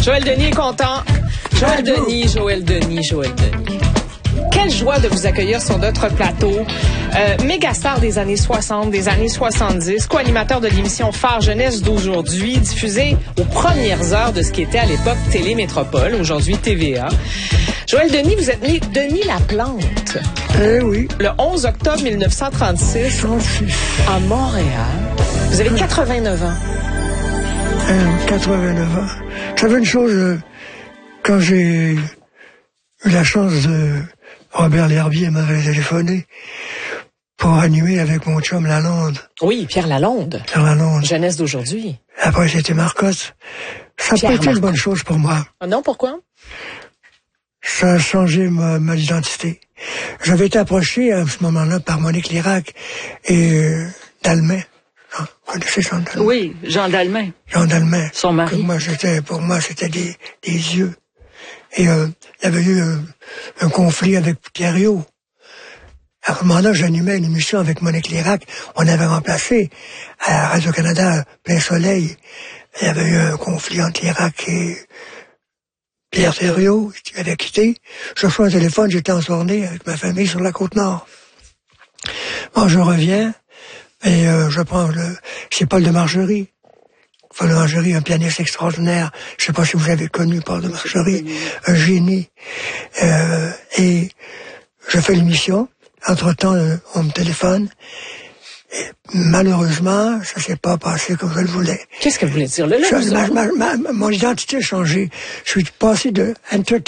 Joël Denis est content. Joël Denis. Quelle joie de vous accueillir sur notre plateau. Mégastar des années 60, des années 70, co-animateur de l'émission Phare Jeunesse d'aujourd'hui, diffusée aux premières heures de ce qui était à l'époque Télémétropole, aujourd'hui TVA. Joël Denis, vous êtes né Denis Laplante. Eh oui. Le 11 octobre 1936. À Montréal. Vous avez 89 ans. 89 ans. Vous savez une chose, quand j'ai eu la chance de... Robert L'Herbier m'avait téléphoné pour animer avec mon chum Lalonde. Oui, Pierre Lalonde. Pierre Lalonde. Jeunesse d'aujourd'hui. Après, c'était Marcotte. Ça n'a pas été une bonne chose pour moi. Ah non, pourquoi? Ça a changé ma identité. J'avais été approché à ce moment-là par Monique Lirac et Dalmain. Vous connaissez Jean Dalmain? Oui, Jean Dalmain. Jean Dalmain. Son mari. Pour moi, c'était des yeux. Et il y avait eu un conflit avec Pierriot. À ce moment-là, j'animais une émission avec Monique Lirac. On avait remplacé à Radio-Canada Plein Soleil. Il y avait eu un conflit entre Lirac et Pierre Thériault, qui avait quitté. Je reçois un téléphone, j'étais en tournée avec ma famille sur la Côte-Nord. Bon, je reviens et je prends c'est Paul de Margerie. Paul de Margerie, un pianiste extraordinaire. Je sais pas si vous avez connu Paul de Margerie, un génie. Et je fais l'émission. Entre-temps, on me téléphone. Et malheureusement, ça s'est pas passé comme je le voulais. Qu'est-ce que vous voulez dire? Là, Mon identité a changé. Je suis passé de